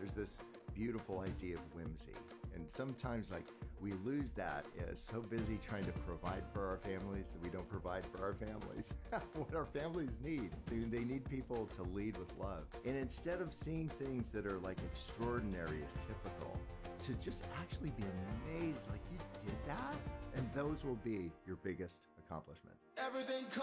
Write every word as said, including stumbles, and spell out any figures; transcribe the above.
there's this beautiful idea of whimsy. And sometimes like we lose that as so busy trying to provide for our families that we don't provide for our families. What our families need, they need people to lead with love. And instead of seeing things that are like extraordinary as typical, to just actually be amazed, like you did that, and those will be your biggest accomplishments. Everything